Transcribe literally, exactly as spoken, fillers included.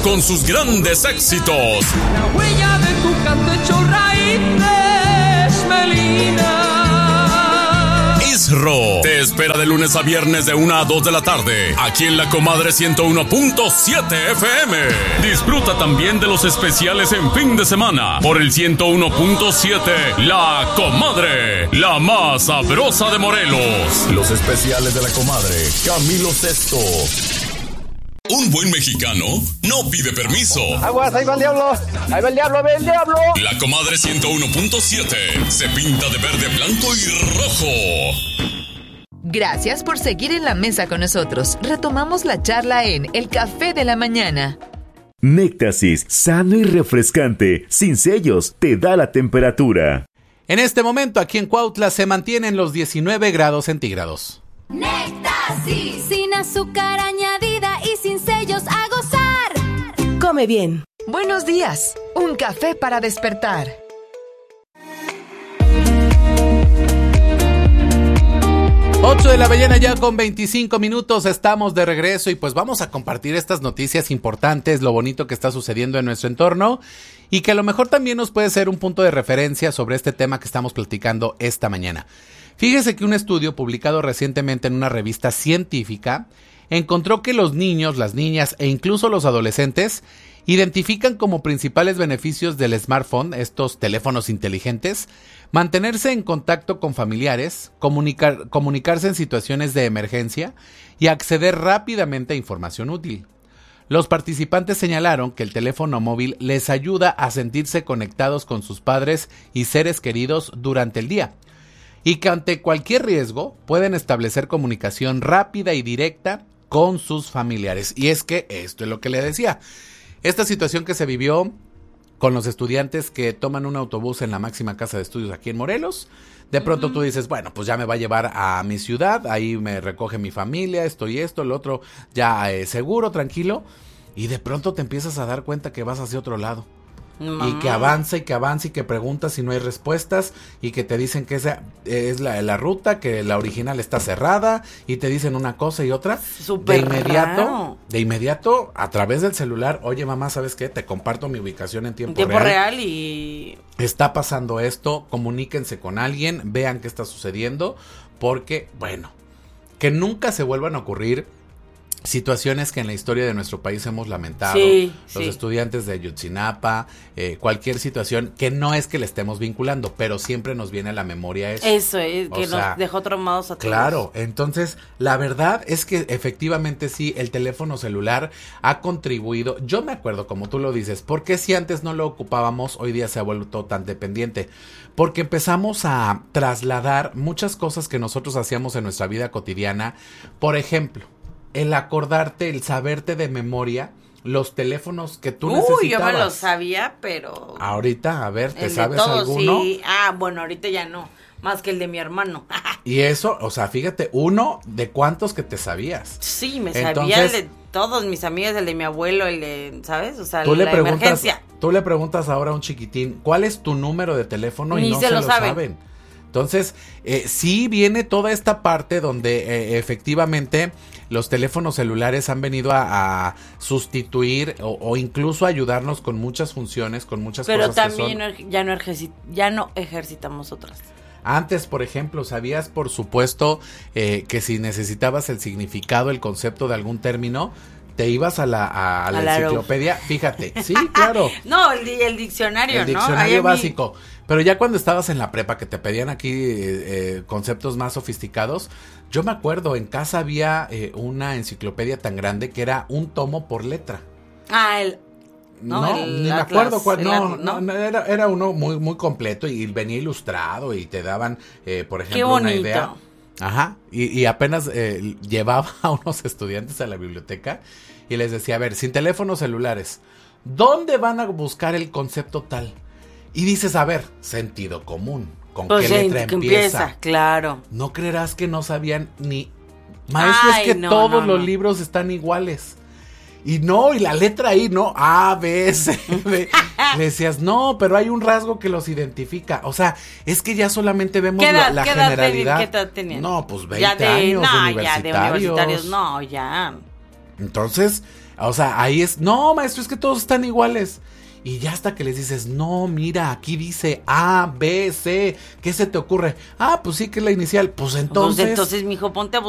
con sus grandes éxitos. La huella de tu canto echó raíces, Melina. ISRO te espera de lunes a viernes de una a dos de la tarde, aquí en La Comadre ciento uno punto siete F M. Disfruta también de los especiales en fin de semana por el ciento uno punto siete. La Comadre, la más sabrosa de Morelos. Los especiales de La Comadre, Camilo Sesto. Un buen mexicano no pide permiso. Aguas, ahí va el diablo, ahí va el diablo, ahí va el diablo. La Comadre ciento uno punto siete se pinta de verde, blanco y rojo. Gracias por seguir en la mesa con nosotros. Retomamos la charla en El Café de la Mañana. Néctasis, sano y refrescante, sin sellos, te da la temperatura. En este momento aquí en Cuautla se mantienen los diecinueve grados centígrados. Néctasis, sin azúcar añadida y sin sellos, a gozar. Come bien. Buenos días, un café para despertar. ocho de la mañana ya con veinticinco minutos, estamos de regreso y pues vamos a compartir estas noticias importantes, lo bonito que está sucediendo en nuestro entorno y que a lo mejor también nos puede ser un punto de referencia sobre este tema que estamos platicando esta mañana. Fíjese que un estudio publicado recientemente en una revista científica encontró que los niños, las niñas e incluso los adolescentes identifican como principales beneficios del smartphone, estos teléfonos inteligentes, mantenerse en contacto con familiares, comunicar, comunicarse en situaciones de emergencia y acceder rápidamente a información útil. Los participantes señalaron que el teléfono móvil les ayuda a sentirse conectados con sus padres y seres queridos durante el día, y que ante cualquier riesgo pueden establecer comunicación rápida y directa con sus familiares. Y es que esto es lo que le decía. Esta situación que se vivió con los estudiantes que toman un autobús en la máxima casa de estudios aquí en Morelos, de pronto uh-huh. tú dices, bueno, pues ya me va a llevar a mi ciudad, ahí me recoge mi familia, esto y esto, lo otro, ya eh, seguro, tranquilo, y de pronto te empiezas a dar cuenta que vas hacia otro lado. Mamá. Y que avanza y que avanza y que preguntas y no hay respuestas y que te dicen que esa es la, la ruta, que la original está cerrada y te dicen una cosa y otra. Súper de inmediato, raro. de inmediato a través del celular, oye mamá, ¿sabes qué? Te comparto mi ubicación en tiempo, en tiempo real. real y Está pasando esto, comuníquense con alguien, vean qué está sucediendo, porque, bueno, que nunca se vuelvan a ocurrir situaciones que en la historia de nuestro país hemos lamentado, sí, los sí. estudiantes de Ayotzinapa, eh, cualquier situación que no es que le estemos vinculando, pero siempre nos viene a la memoria eso. Eso es, o que sea, nos dejó traumados a todos. Claro, entonces la verdad es que efectivamente sí, el teléfono celular ha contribuido, yo me acuerdo como tú lo dices, porque si antes no lo ocupábamos, hoy día se ha vuelto tan dependiente, porque empezamos a trasladar muchas cosas que nosotros hacíamos en nuestra vida cotidiana, por ejemplo, el acordarte, el saberte de memoria los teléfonos que tú Uy, necesitabas. Uy, yo me los sabía, pero... Ahorita, a ver, ¿te el sabes de todos, alguno? Sí. Ah, bueno, ahorita ya no, más que el de mi hermano. Y eso, o sea, fíjate, uno de cuántos que te sabías. Sí, me Entonces, sabía el de todos mis amigos, el de mi abuelo, el de, ¿sabes? O sea, tú la le preguntas, emergencia. Tú le preguntas ahora a un chiquitín, ¿cuál es tu número de teléfono? Ni Y no se se lo lo saben. saben. Entonces, eh, sí viene toda esta parte donde eh, efectivamente los teléfonos celulares han venido a, a sustituir o, o incluso ayudarnos con muchas funciones, con muchas Pero cosas que también son... ya no, ejerci- ya no ejercitamos otras. Antes, por ejemplo, ¿sabías, por supuesto, eh, que si necesitabas el significado, el concepto de algún término, te ibas a la, a, a la, A la enciclopedia? Fíjate, sí, claro. No, el, di- el diccionario, El ¿no? diccionario Ahí a mí- básico. Pero ya cuando estabas en la prepa, que te pedían aquí eh, eh, conceptos más sofisticados, yo me acuerdo, en casa había eh, una enciclopedia tan grande que era un tomo por letra. Ah, el... No, No, el ni me Atlas, acuerdo cuál, el no, Atlas, no, ¿no? no, era, era uno muy, muy completo y venía ilustrado y te daban, eh, por Qué ejemplo, una bonito. idea. Ajá, y, y apenas eh, llevaba a unos estudiantes a la biblioteca y les decía, a ver, sin teléfonos celulares, ¿dónde van a buscar el concepto tal? Y dices, a ver, sentido común, ¿con Pues qué sí, letra que empieza? empieza, claro. No creerás que no sabían ni... Maestro, Ay, es que no, todos no, los no. libros están iguales. Y no, y la letra ahí, ¿no? A, B, C, D. Le decías, no, pero hay un rasgo que los identifica. O sea, es que ya solamente vemos ¿Qué edad, la, la qué edad generalidad. teni- qué edad tenían? No, pues veinte Ya de, años, no, universitarios. ya de universitarios, no, ya. Entonces, O sea, ahí es, no, maestro, es que todos están iguales. Y ya hasta que les dices, no, mira, aquí dice A, B, C, ¿qué se te ocurre? Ah, pues sí, que es la inicial. Pues entonces... Pues entonces, mijo, ponte a